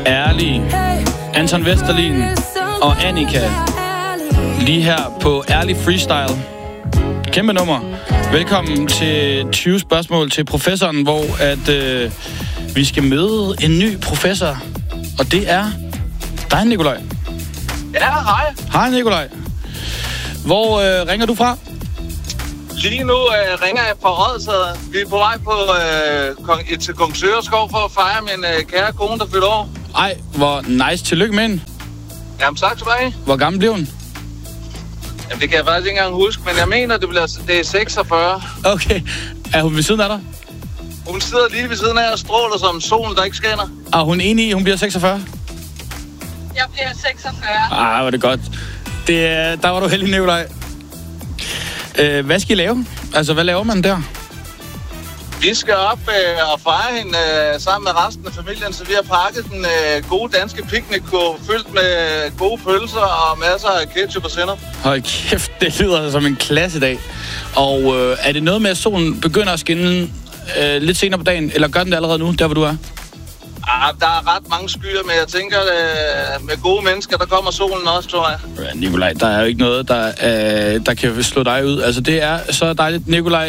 Ærlig, Anton Vesterlin og Annika. Lige her på Ærlig Freestyle. Kæmpe nummer. Velkommen til 20 spørgsmål til professoren, hvor at vi skal møde en ny professor. Og det er dig, Nikolaj. Ja, hej. Hej, Nikolaj. Hvor ringer du fra? Lige nu ringer jeg fra Odsherred. Vi er på vej til Kongsøreskov for at fejre min kære kone, der fylder år. Ej, hvor nice. Tillykke med hende. Jamen, tak til dig. Hvor gammel blev hun? Jamen, det kan jeg faktisk ikke engang huske, men jeg mener, det er 46. Okay. Er hun ved siden af dig? Hun sidder lige ved siden af og stråler som solen, der ikke skinner. Er hun enig i, hun bliver 46? Jeg bliver 46. Ej, var det godt. Der var du heldig, Nikolaj. Hvad skal I lave? Altså, hvad laver man der? Vi skal op og fejre hende sammen med resten af familien, så vi har pakket den gode danske picnickurv fyldt med gode pølser og masser af ketchup og sennep. Hold kæft, det lyder som en klassedag. Og er det noget med, at solen begynder at skinne lidt senere på dagen, eller gør den det allerede nu, der hvor du er? Der er ret mange skyer, men jeg tænker, med gode mennesker, der kommer solen også, tror jeg. Ja, Nikolaj, der er jo ikke noget, der kan slå dig ud. Altså, det er så dejligt. Nikolaj,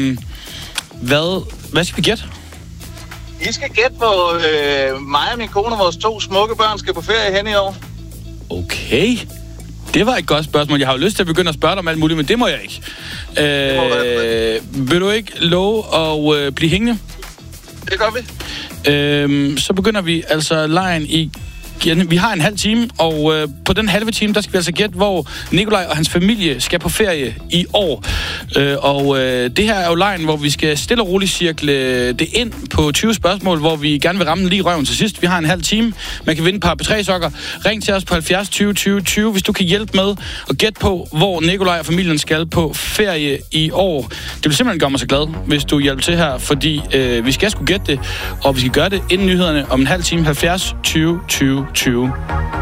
hvad skal vi gætte? I skal gætte på mig og min kone og vores 2 smukke børn skal på ferie hen i år. Okay. Det var et godt spørgsmål. Jeg har jo lyst til at begynde at spørge dig om alt muligt, men det må jeg ikke. Vil du ikke love at blive hængende? Det gør vi. Så begynder vi altså lejen igen. Vi har en halv time, og på den halve time, der skal vi altså gætte, hvor Nikolaj og hans familie skal på ferie i år. Det her er jo lejen, hvor vi skal stille og roligt cirkle det ind på 20 spørgsmål, hvor vi gerne vil ramme lige røven til sidst. Vi har en halv time. Man kan vinde et par P3-sokker. Ring til os på 70 20 20 20, hvis du kan hjælpe med at gætte på, hvor Nikolaj og familien skal på ferie i år. Det vil simpelthen gøre mig så glad, hvis du hjælper til her, fordi vi skal sgu gætte det, og vi skal gøre det inden nyhederne om en halv time. 70 20 20 20.